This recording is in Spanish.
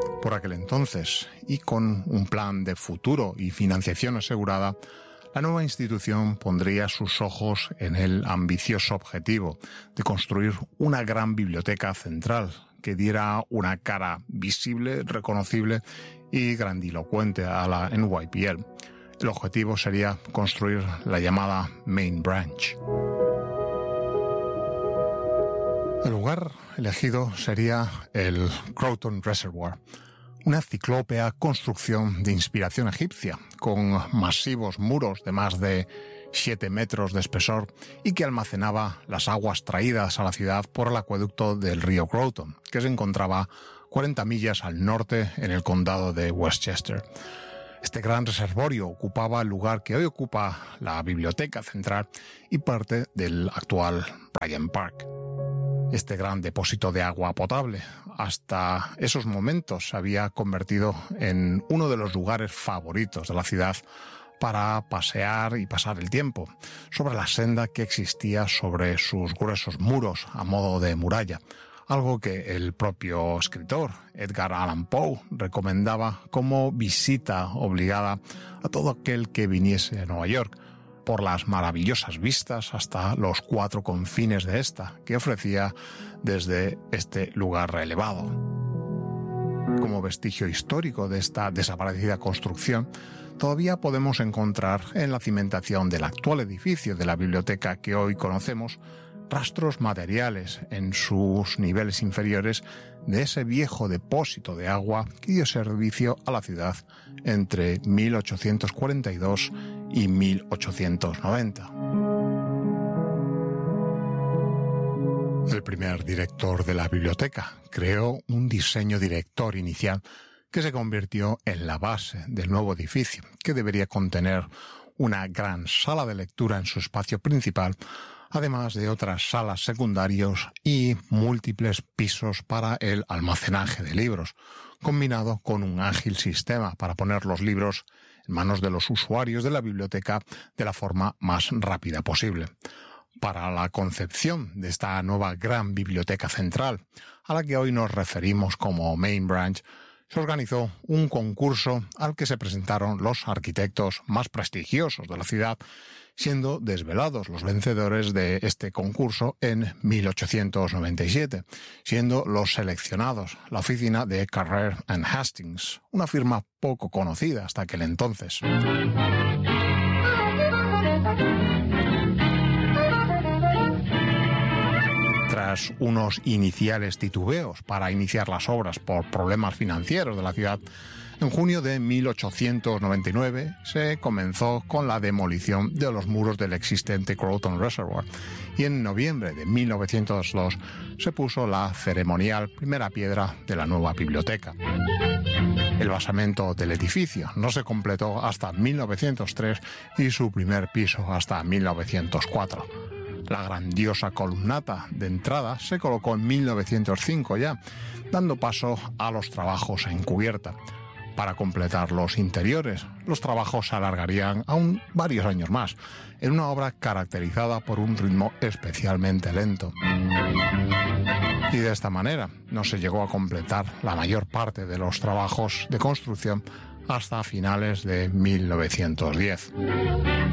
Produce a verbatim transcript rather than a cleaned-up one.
Por aquel entonces, y con un plan de futuro y financiación asegurada, la nueva institución pondría sus ojos en el ambicioso objetivo de construir una gran biblioteca central que diera una cara visible, reconocible y grandilocuente a la N Y P L. El objetivo sería construir la llamada Main Branch. El lugar elegido sería el Croton Reservoir, una ciclópea construcción de inspiración egipcia, con masivos muros de más de siete metros de espesor y que almacenaba las aguas traídas a la ciudad por el acueducto del río Croton, que se encontraba cuarenta millas al norte en el condado de Westchester. Este gran reservorio ocupaba el lugar que hoy ocupa la biblioteca central y parte del actual Bryant Park. Este gran depósito de agua potable, hasta esos momentos, se había convertido en uno de los lugares favoritos de la ciudad para pasear y pasar el tiempo, sobre la senda que existía sobre sus gruesos muros a modo de muralla, algo que el propio escritor Edgar Allan Poe recomendaba como visita obligada a todo aquel que viniese a Nueva York, por las maravillosas vistas hasta los cuatro confines de esta que ofrecía desde este lugar elevado. Como vestigio histórico de esta desaparecida construcción, todavía podemos encontrar en la cimentación del actual edificio de la biblioteca que hoy conocemos rastros materiales en sus niveles inferiores de ese viejo depósito de agua que dio servicio a la ciudad entre mil ochocientos cuarenta y dos y mil ochocientos noventa. El primer director de la biblioteca creó un diseño director inicial que se convirtió en la base del nuevo edificio, que debería contener una gran sala de lectura en su espacio principal, además de otras salas secundarias y múltiples pisos para el almacenaje de libros, combinado con un ágil sistema para poner los libros en manos de los usuarios de la biblioteca de la forma más rápida posible. Para la concepción de esta nueva gran biblioteca central, a la que hoy nos referimos como Main Branch, se organizó un concurso al que se presentaron los arquitectos más prestigiosos de la ciudad, siendo desvelados los vencedores de este concurso en mil ochocientos noventa y siete, siendo los seleccionados la oficina de Carrere and Hastings, una firma poco conocida hasta aquel entonces. Tras unos iniciales titubeos para iniciar las obras por problemas financieros de la ciudad, en junio de mil ochocientos noventa y nueve se comenzó con la demolición de los muros del existente Croton Reservoir y en noviembre de mil novecientos dos se puso la ceremonial primera piedra de la nueva biblioteca. El basamento del edificio no se completó hasta mil novecientos tres y su primer piso hasta mil novecientos cuatro. La grandiosa columnata de entrada se colocó en mil novecientos cinco ya, dando paso a los trabajos en cubierta. Para completar los interiores, los trabajos se alargarían aún varios años más, en una obra caracterizada por un ritmo especialmente lento. Y de esta manera no se llegó a completar la mayor parte de los trabajos de construcción hasta finales de mil novecientos diez.